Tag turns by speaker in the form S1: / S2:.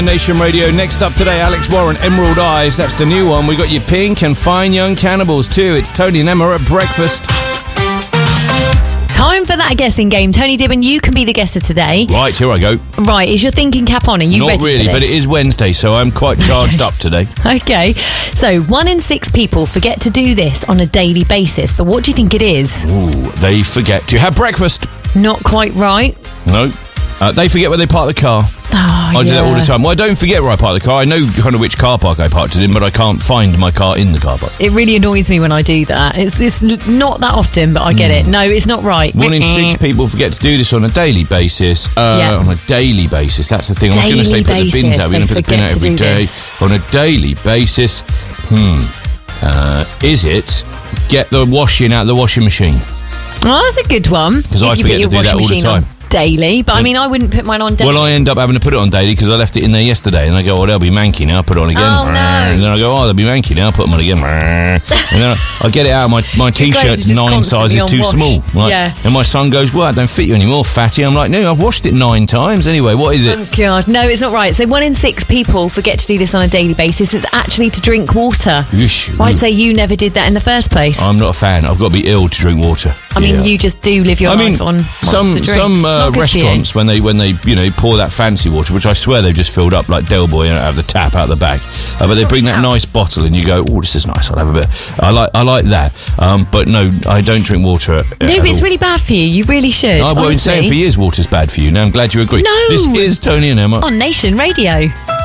S1: Nation Radio. Next up today, Alex Warren, Emerald Eyes. That's the new one. We got your Pink and Fine Young Cannibals too. It's Tony and Emma at breakfast.
S2: Time for that guessing game. Tony Dibben, you can be the guesser today.
S1: Right, here I go.
S2: Right, is your thinking cap on? Are you ready
S1: Not really,
S2: for
S1: but
S2: this?
S1: it is Wednesday, so I'm quite charged up today.
S2: Okay, so 1 in 6 people forget to do this on a daily basis, but what do you think it is?
S1: Ooh, they forget to have breakfast.
S2: Not quite right.
S1: No. They forget where they park the car.
S2: Oh,
S1: I do that all the time. Well, I don't forget where I park the car. I know kind of which car park I parked it in, but I can't find my car in the car park.
S2: It really annoys me when I do that. It's just not that often, but I get it. No, it's not right.
S1: 1 in 6 people forget to do this on a daily basis. On a daily basis. That's the thing. I was going to say put the bins out. We're going to put the bin out every day. On a daily basis. Is it get the washing out of the washing machine?
S2: Oh, that's a good one.
S1: Because I forget to do that all the time.
S2: Daily, but I mean, I wouldn't put mine on daily.
S1: Well, I end up having to put it on daily because I left it in there yesterday, and I go, they'll be manky now, I'll put it on again.
S2: Oh, no.
S1: And then I go, they'll be manky now, I'll put them on again. And then I get it out, my T-shirt's 9 sizes too small. And my son goes, well, it don't fit you anymore, fatty. I'm like, no, I've washed it 9 times. Anyway, what is it?
S2: Oh, God. No, it's not right. So 1 in 6 people forget to do this on a daily basis. It's actually to drink water. Well, I'd say you never did that in the first place.
S1: I'm not a fan. I've got to be ill to drink water.
S2: I mean, you just do live your life on
S1: some restaurants when they pour that fancy water, which I swear they've just filled up like Del Boy out of the tap out the back, but they bring that nice bottle and you go, oh, this is nice, I'll have a bit. I like that, but no, I don't drink water.
S2: No, but it's really bad for you. You really should.
S1: I've been saying for years water's bad for you. Now I'm glad you agree.
S2: No,
S1: this is Tony and Emma
S2: on Nation Radio.